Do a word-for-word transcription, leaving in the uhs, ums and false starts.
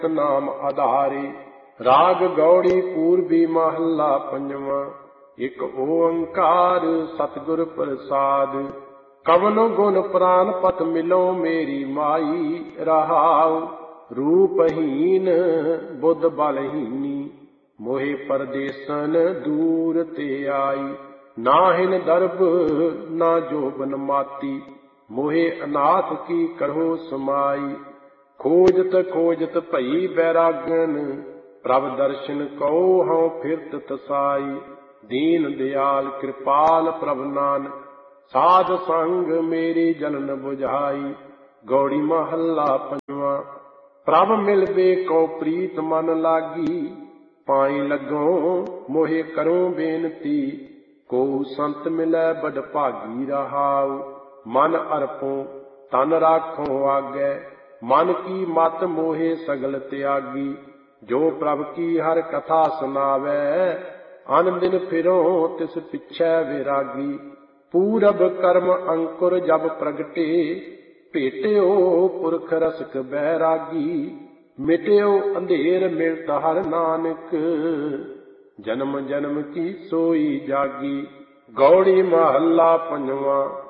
नाम आधारे। राग गौड़ी पूर्वी महला पंजवा। एक ओंकार सतगुर प्रसाद। कवनो गुण प्राण पत मिलो मेरी माई। रहाउ रूपहीन बुद्ध बलहीनी। मोहे परदेसन दूर ते आई। नाहिन दर्भ ना जोबन माती। मोहे अनाथ की करहो समाई। खोजत खोजत भई बैरागन। प्रभ दर्शन कहो हऊँ फिरत तसाई। दीन दयाल कृपाल प्रभ नानक। साध संग मेरी जलन बुझाई। गौड़ी महला पंजवा। प्रभ मिलबे को प्रीत मन लागी। पाई लगो मोहे करो बेनती। को संत मिलै बड़ भागी। रहाउ मन अर्पो तन राखो आगे। मन की मत मोहे सगल त्यागी। जो प्रभ की हर कथा सुनावे। अन दिन फिरो तिस पिछै विरागी। पूरब कर्म अंकुर जब प्रगटे। भेटियो पुरख रसिक बैरागी। मिटियो अंधेर मिलत हर नानक। जन्म जन्म की सोई जागी। गौड़ी महला पंजवा।